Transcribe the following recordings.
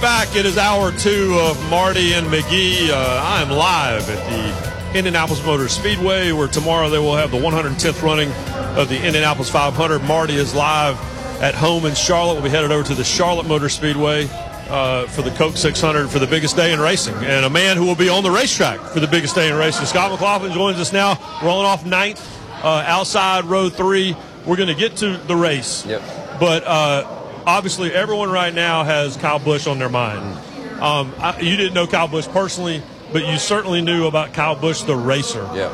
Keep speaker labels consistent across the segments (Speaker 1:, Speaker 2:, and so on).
Speaker 1: back. It is hour 2 of Marty and McGee. I am live at the Indianapolis Motor Speedway, where tomorrow they will have the 110th running of the Indianapolis 500. Marty is live at home in Charlotte. We'll be headed over to the Charlotte Motor Speedway for the Coke 600 for the biggest day in racing. And a man who will be on the racetrack for the biggest day in racing, Scott McLaughlin, joins us now, rolling off 9th, outside row 3. We're going to get to the race.
Speaker 2: Yep.
Speaker 1: But obviously everyone right now has Kyle Busch on their mind. You didn't know Kyle Busch personally, but you certainly knew about Kyle Busch, the racer.
Speaker 2: Yeah.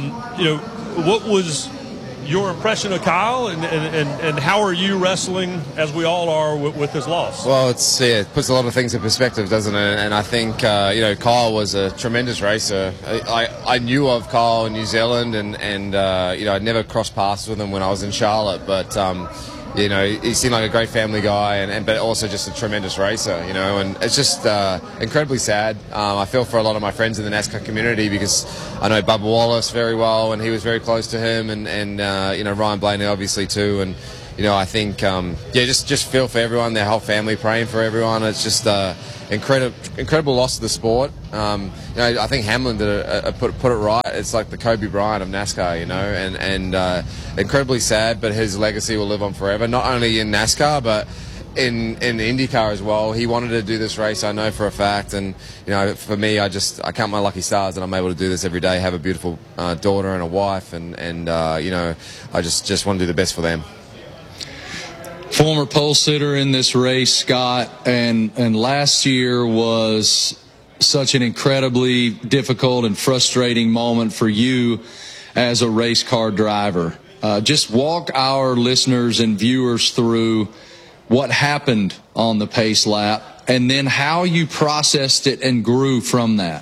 Speaker 1: What was your impression of Kyle, and how are you wrestling, as we all are, with his loss?
Speaker 2: Well, it puts a lot of things in perspective, doesn't it? And I think, Kyle was a tremendous racer. I knew of Kyle in New Zealand, and I'd never crossed paths with him when I was in Charlotte, but, he seemed like a great family guy, but also just a tremendous racer, and it's just incredibly sad. I feel for a lot of my friends in the NASCAR community, because I know Bubba Wallace very well, and he was very close to him, and Ryan Blaney obviously too, and I think just feel for everyone, their whole family, praying for everyone. It's just incredible loss to the sport. I think Hamlin did put it right. It's like the Kobe Bryant of NASCAR, and incredibly sad, but his legacy will live on forever, not only in NASCAR, but in IndyCar as well. He wanted to do this race, I know for a fact, and for me, I count my lucky stars that I'm able to do this every day, have a beautiful daughter and a wife, and I just want to do the best for them.
Speaker 3: Former pole sitter in this race, Scott, and last year was such an incredibly difficult and frustrating moment for you as a race car driver. Just walk our listeners and viewers through what happened on the pace lap, and then how you processed it and grew from that.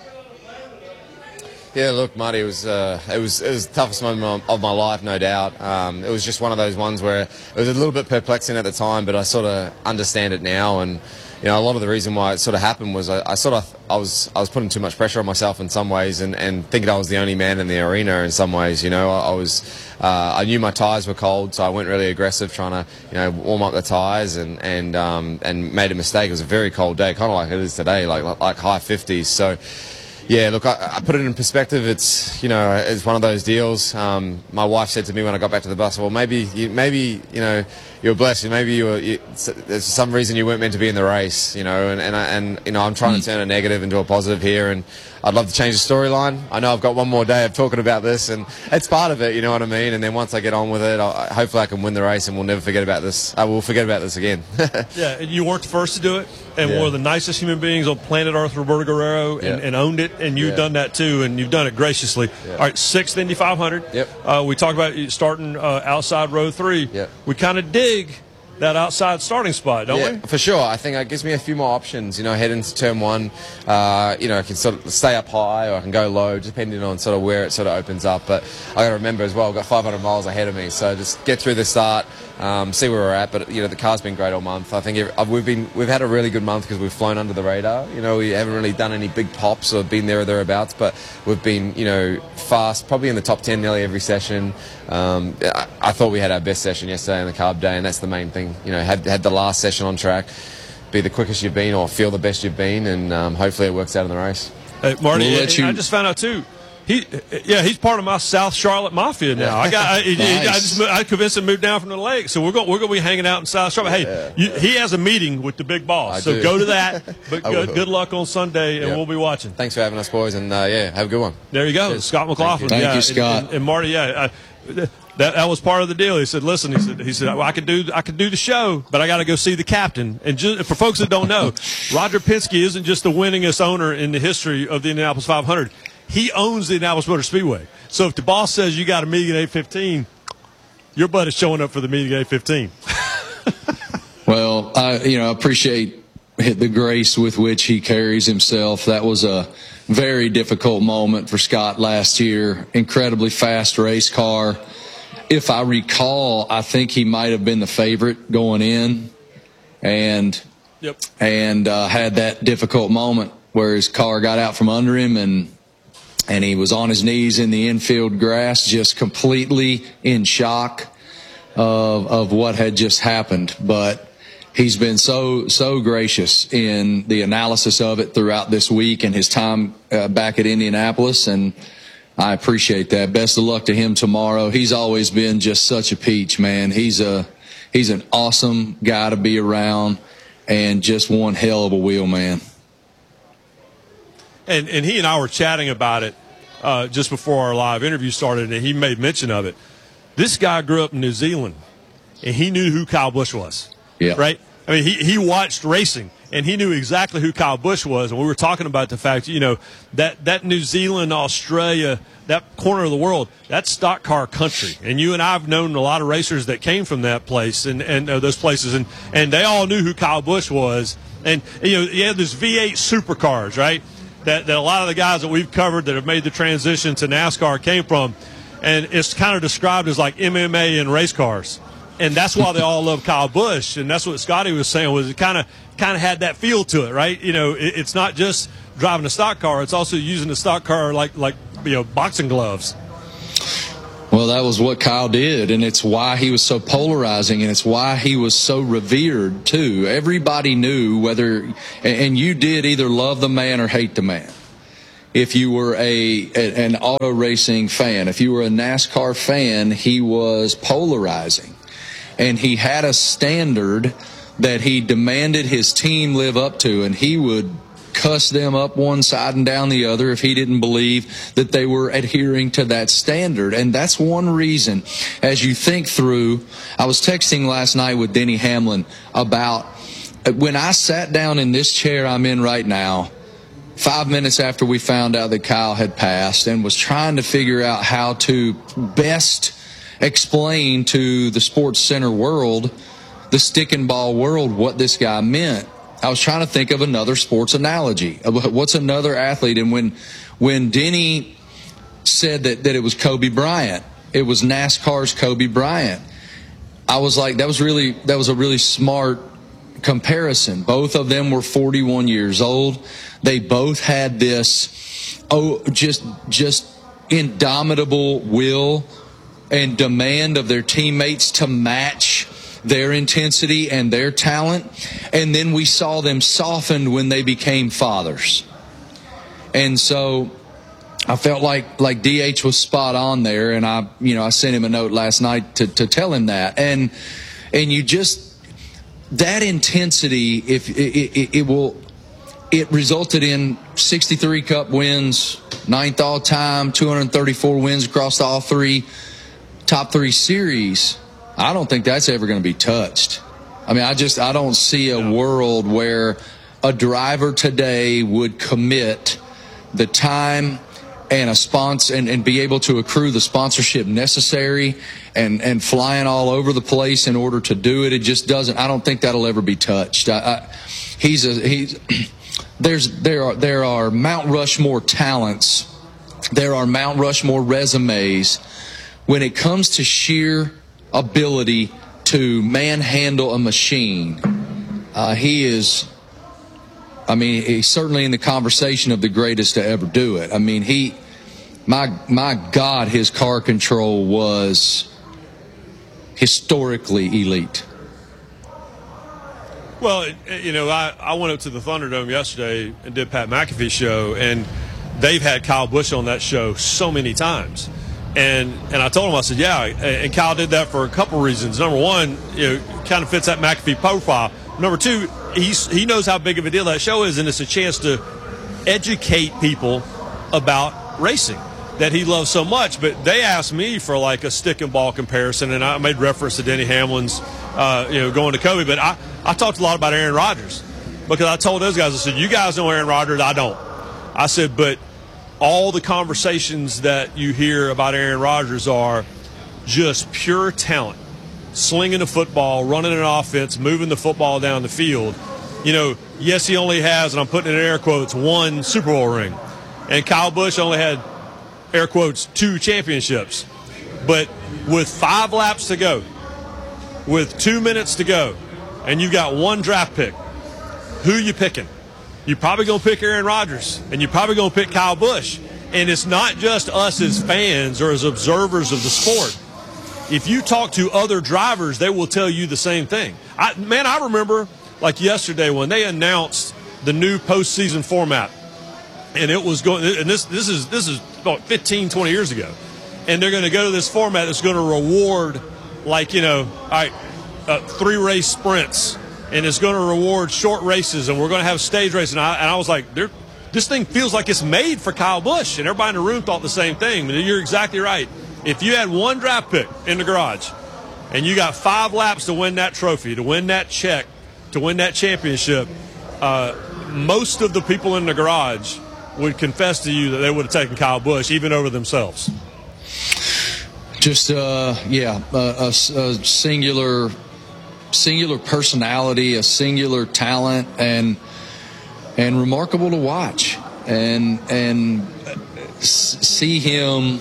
Speaker 2: Yeah, look, Marty, it was the toughest moment of my life, no doubt. It was just one of those ones where it was a little bit perplexing at the time, but I sort of understand it now. And a lot of the reason why it sort of happened was I was putting too much pressure on myself in some ways, and thinking I was the only man in the arena in some ways. I knew my tyres were cold, so I went really aggressive trying to warm up the tyres, and made a mistake. It was a very cold day, kind of like it is today, like high 50s. So. Yeah, look, I put it in perspective. It's it's one of those deals. My wife said to me when I got back to the bus, well, maybe you're blessed. Maybe there's some reason you weren't meant to be in the race. And I'm trying to turn a negative into a positive here, and I'd love to change the storyline. I know I've got one more day of talking about this, and it's part of it. You know what I mean? And then once I get on with it, hopefully I can win the race, and we'll never forget about this. I will forget about this again.
Speaker 1: Yeah, and you weren't the first to do it, and one of the nicest human beings on planet Earth, Roberto Guerrero, and owned it, and you've done that too, and you've done it graciously. All right, 6th Indy 500.
Speaker 2: Yep.
Speaker 1: We talked about starting outside row 3.
Speaker 2: Yep.
Speaker 1: We kind of dig that outside starting spot, don't we?
Speaker 2: For sure. I think it gives me a few more options, head into turn 1. I can sort of stay up high, or I can go low, depending on sort of where it sort of opens up. But I got to remember as well, I've got 500 miles ahead of me, so just get through the start, see where we're at. But the car's been great all month. I think we've had a really good month because we've flown under the radar. We haven't really done any big pops or been there or thereabouts, but we've been fast, probably in the top 10 nearly every session. I thought we had our best session yesterday on the carb day, and that's the main thing. Had the last session on track, be the quickest you've been or feel the best you've been, and hopefully it works out in the race.
Speaker 1: Hey, Marty, I just found out too. He's part of my South Charlotte Mafia now. I convinced him to move down from the lake, so we're going to be hanging out in South Charlotte. Hey, he has a meeting with the big boss, so go to that. But good luck on Sunday, and we'll be watching.
Speaker 2: Thanks for having us, boys, and have a good one.
Speaker 1: There you go,
Speaker 2: Cheers.
Speaker 1: Scott McLaughlin.
Speaker 3: Thank you, Scott.
Speaker 1: And Marty, that was part of the deal. He said, "Listen," he said, well, I could do the show, but I got to go see the captain." And for folks that don't know, Roger Penske isn't just the winningest owner in the history of the Indianapolis 500. He owns the Indianapolis Motor Speedway. So if the boss says you got a meeting at 8:15, your buddy's showing up for the meeting at 8:15.
Speaker 3: Well, I appreciate the grace with which he carries himself. That was a very difficult moment for Scott last year. Incredibly fast race car. If I recall, I think he might have been the favorite going in, and had that difficult moment where his car got out from under him, and he was on his knees in the infield grass, just completely in shock of what had just happened. But he's been so gracious in the analysis of it throughout this week and his time back at Indianapolis, and I appreciate that. Best of luck to him tomorrow. He's always been just such a peach, man. He's an awesome guy to be around and just one hell of a wheel, man.
Speaker 1: And he and I were chatting about it just before our live interview started, and he made mention of it. This guy grew up in New Zealand, and he knew who Kyle Busch was.
Speaker 3: Yeah.
Speaker 1: Right? I mean, he watched racing, and he knew exactly who Kyle Busch was. And we were talking about the fact, that New Zealand, Australia, that corner of the world, that's stock car country. And you and I have known a lot of racers that came from that place and those places, and they all knew who Kyle Busch was. And, you had those V8 supercars, right? That a lot of the guys that we've covered that have made the transition to NASCAR came from, and it's kind of described as like MMA and race cars, and that's why they all love Kyle Busch, and that's what Scotty was saying, was it kind of had that feel to it, right? It's not just driving a stock car; it's also using the stock car like boxing gloves.
Speaker 3: Well, that was what Kyle did, and it's why he was so polarizing, and it's why he was so revered, too. Everybody knew whether – and you did either love the man or hate the man. If you were an auto racing fan, if you were a NASCAR fan, he was polarizing. And he had a standard that he demanded his team live up to, and he would – cuss them up one side and down the other if he didn't believe that they were adhering to that standard. And that's one reason, as you think through, I was texting last night with Denny Hamlin about when I sat down in this chair I'm in right now, 5 minutes after we found out that Kyle had passed, and was trying to figure out how to best explain to the Sports Center world, the stick and ball world, what this guy meant. I was trying to think of another sports analogy. What's another athlete? And when Denny said that it was Kobe Bryant, it was NASCAR's Kobe Bryant, I was like, that was a really smart comparison. Both of them were 41 years old. They both had this just indomitable will and demand of their teammates to match their intensity and their talent. And then we saw them softened when they became fathers. And so I felt like DH was spot on there, and I sent him a note last night to tell him that. And you just, that intensity, if it resulted in 63 Cup wins, 9th all time, 234 wins across all top three series. I don't think that's ever going to be touched. I mean, I don't see a world where a driver today would commit the time and a sponsor and be able to accrue the sponsorship necessary and flying all over the place in order to do it. It just doesn't. I don't think that'll ever be touched. There are Mount Rushmore talents. There are Mount Rushmore resumes. When it comes to sheer ability to manhandle a machine, he's certainly in the conversation of the greatest to ever do it. I mean, my God, his car control was historically elite.
Speaker 1: Well, I went up to the Thunderdome yesterday and did Pat McAfee's show, and they've had Kyle Busch on that show so many times. And I told him, I said, yeah, and Kyle did that for a couple reasons. Number one, kind of fits that McAfee profile. Number two, he knows how big of a deal that show is, and it's a chance to educate people about racing that he loves so much. But they asked me for like a stick and ball comparison, and I made reference to Denny Hamlin's, going to Kobe. But I talked a lot about Aaron Rodgers, because I told those guys, I said, you guys know Aaron Rodgers, I don't. I said, but all the conversations that you hear about Aaron Rodgers are just pure talent, slinging the football, running an offense, moving the football down the field. Yes, he only has, and I'm putting it in air quotes, 1 Super Bowl ring. And Kyle Busch only had, air quotes, 2 championships. But with 5 laps to go, with 2 minutes to go, and you've got 1 draft pick, who you picking? You're probably going to pick Aaron Rodgers, and you're probably going to pick Kyle Busch. And it's not just us as fans or as observers of the sport. if you talk to other drivers, they will tell you the same thing. I remember like yesterday when they announced the new postseason format, and it was going. And this is about 15, 20 years ago, and they're going to go to this format that's going to reward, like, all right, 3 race sprints, and it's going to reward short races, and we're going to have stage races. And I was like, this thing feels like it's made for Kyle Busch, and everybody in the room thought the same thing. But you're exactly right. If you had one draft pick in the garage, and you got 5 laps to win that trophy, to win that check, to win that championship, most of the people in the garage would confess to you that they would have taken Kyle Busch even over themselves.
Speaker 3: Just a singular personality, a singular talent, and remarkable to watch, and see him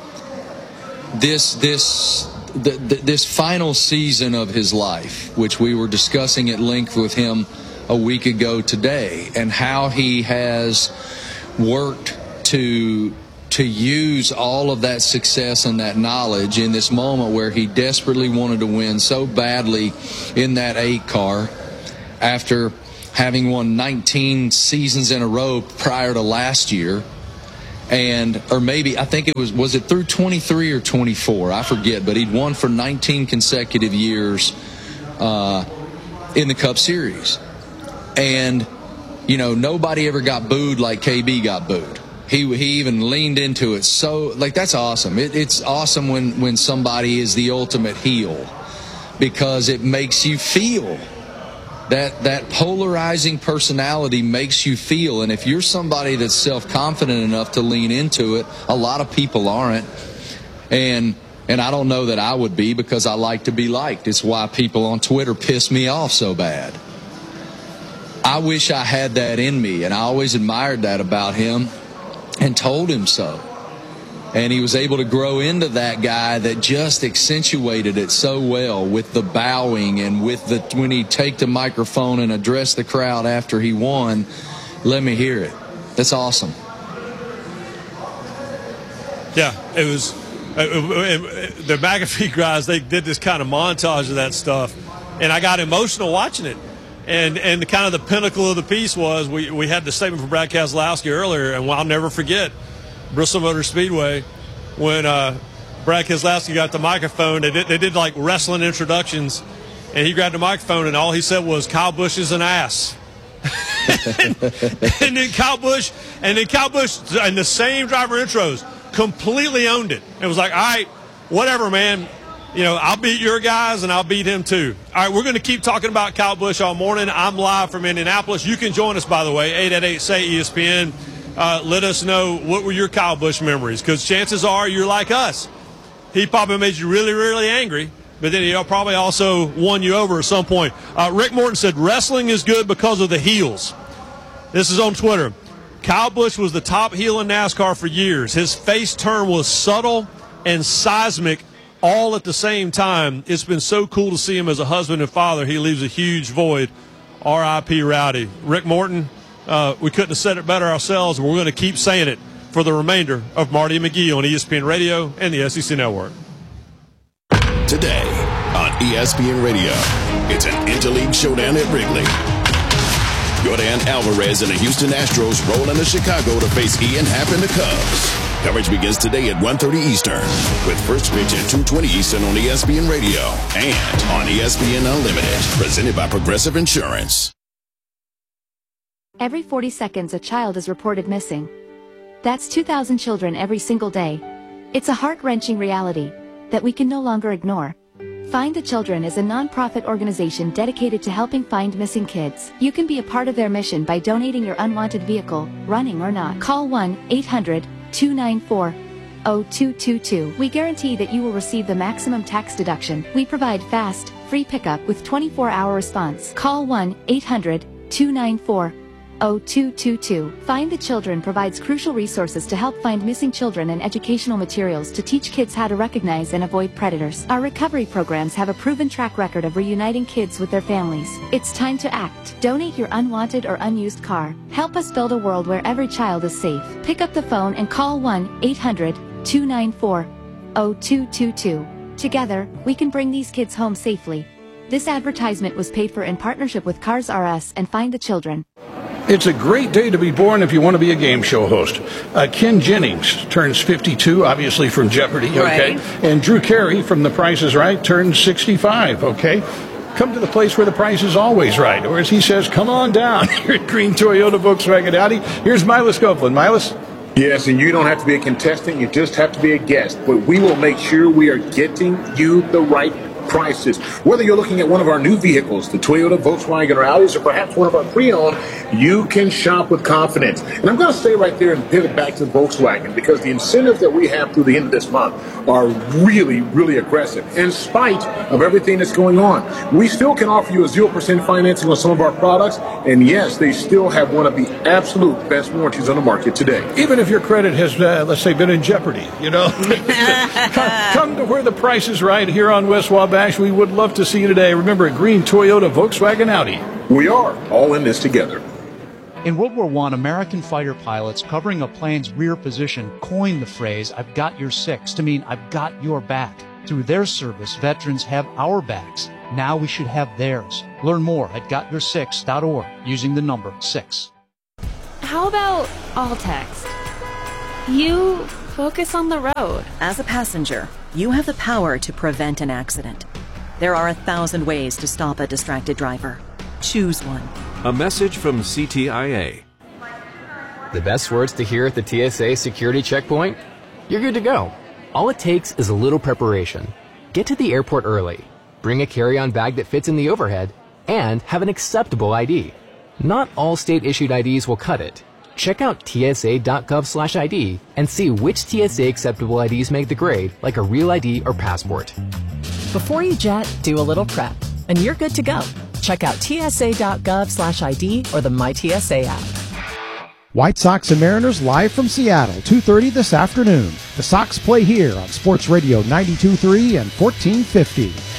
Speaker 3: this final season of his life, which we were discussing at length with him a week ago today, and how he has worked to use all of that success and that knowledge in this moment where he desperately wanted to win so badly in that 8 car after having won 19 seasons in a row prior to last year. Or maybe, I think it was it through 23 or 24? I forget, but he'd won for 19 consecutive years in the Cup Series. And, nobody ever got booed like KB got booed. He even leaned into it. So, that's awesome. It's awesome when somebody is the ultimate heel, because it makes you feel. That polarizing personality makes you feel. And if you're somebody that's self-confident enough to lean into it, a lot of people aren't. And I don't know that I would be, because I like to be liked. It's why people on Twitter piss me off so bad. I wish I had that in me, and I always admired that about him and told him so. And he was able to grow into that guy that just accentuated it so well with the bowing and with when he'd take the microphone and address the crowd after he won. Let me hear it. That's awesome.
Speaker 1: Yeah, it was. The McAfee guys, they did this kind of montage of that stuff, and I got emotional watching it. And the kind of the pinnacle of the piece was we had the statement from Brad Keselowski earlier, and I'll never forget Bristol Motor Speedway when Brad Keselowski got the microphone. They did like wrestling introductions, and he grabbed the microphone, and all he said was, "Kyle Busch is an ass." and then Kyle Busch and the same driver intros completely owned it. It was like, all right, whatever, man. I'll beat your guys, and I'll beat him too. All right, we're going to keep talking about Kyle Busch all morning. I'm live from Indianapolis. You can join us, by the way, 888-SAY-ESPN. Let us know what were your Kyle Busch memories, because chances are you're like us. He probably made you really, really angry, but then he probably also won you over at some point. Rick Morton said, wrestling is good because of the heels. This is on Twitter. Kyle Busch was the top heel in NASCAR for years. His face turn was subtle and seismic all at the same time. It's been so cool to see him as a husband and father. He leaves a huge void. R.I.P. Rowdy. Rick Morton, we couldn't have said it better ourselves, and we're going to keep saying it for the remainder of Marty and McGee on ESPN Radio and the SEC Network.
Speaker 4: Today on ESPN Radio, it's an Interleague showdown at Wrigley. Yordan Alvarez and the Houston Astros roll into Chicago to face Ian Happ and the Cubs. Coverage begins today at 1:30 Eastern, with first pitch at 2:20 Eastern on ESPN Radio and on ESPN Unlimited, presented by Progressive Insurance.
Speaker 5: Every 40 seconds, a child is reported missing. That's 2,000 children every single day. It's a heart-wrenching reality that we can no longer ignore. Find the Children is a non-profit organization dedicated to helping find missing kids. You can be a part of their mission by donating your unwanted vehicle, running or not. Call 1-800-294-0222. We guarantee that you will receive the maximum tax deduction. We provide fast, free pickup with 24-hour response. Call 1-800-294-0222. Find the Children provides crucial resources to help find missing children and educational materials to teach kids how to recognize and avoid predators. Our recovery programs have a proven track record of reuniting kids with their families. It's time to act. Donate your unwanted or unused car. Help us build a world where every child is safe. Pick up the phone and call 1-800-294-0222. Together, we can bring these kids home safely. This advertisement was paid for in partnership with Cars R Us and Find the Children.
Speaker 6: It's a great day to be born if you want to be a game show host. Ken Jennings turns 52, obviously from Jeopardy, okay?
Speaker 7: Right.
Speaker 6: And Drew Carey from The Price is Right turns 65, okay? Come to the place where the price is always right. Or as he says, come on down here at Green Toyota Volkswagen Audi. Here's Milas Copeland. Milas?
Speaker 8: Yes, and you don't have to be a contestant. You just have to be a guest. But we will make sure we are getting you the right prices. Whether you're looking at one of our new vehicles, the Toyota, Volkswagen, or Audis, or perhaps one of our pre-owned, you can shop with confidence. And I'm going to stay right there and pivot back to Volkswagen because the incentives that we have through the end of this month are really, really aggressive. In spite of everything that's going on, we still can offer you a 0% financing on some of our products. And yes, they still have one of the absolute best warranties on the market today.
Speaker 6: Even if your credit has, let's say, been in jeopardy, you know. Come to where the price is right here on West Wabash. We would love to see you today. Remember, Green Toyota Volkswagen Audi.
Speaker 8: We are all in this together.
Speaker 9: In World War I, American fighter pilots covering a plane's rear position coined the phrase, "I've got your six," to mean I've got your back. Through their service, veterans have our backs. Now we should have theirs. Learn more at gotyoursix.org using the number 6.
Speaker 10: How about all text? You focus on the road.
Speaker 7: As a passenger, you have the power to prevent an accident. There are 1,000 ways to stop a distracted driver. Choose one.
Speaker 11: A message from CTIA.
Speaker 12: The best words to hear at the TSA security checkpoint? You're good to go. All it takes is a little preparation. Get to the airport early, bring a carry-on bag that fits in the overhead, and have an acceptable ID. Not all state-issued IDs will cut it. Check out tsa.gov/ID and see which TSA acceptable IDs make the grade, like a real ID or passport.
Speaker 13: Before you jet, do a little prep, and you're good to go. Check out tsa.gov/ID or the MyTSA app.
Speaker 14: White Sox and Mariners live from Seattle, 2:30 this afternoon. The Sox play here on Sports Radio 92.3 and 1450.